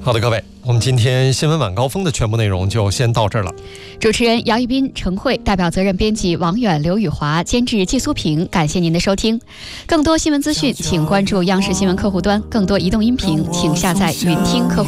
好的，各位，我们今天新闻晚高峰的全部内容就先到这儿了。 主持人姚一斌、程慧，代表责任编辑王远、刘宇华，监制季苏平，感谢您的收听。更多新闻资讯，请关注央视新闻客户端；更多移动音频，请下载云听客户。